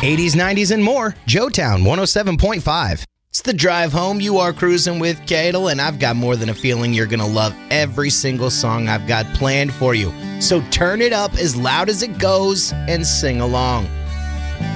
80s, 90s, and more. Joetown 107.5. It's the drive home. You are cruising with Cadel, and I've got more than a feeling you're going to love every single song I've got planned for you. So turn it up as loud as it goes and sing along.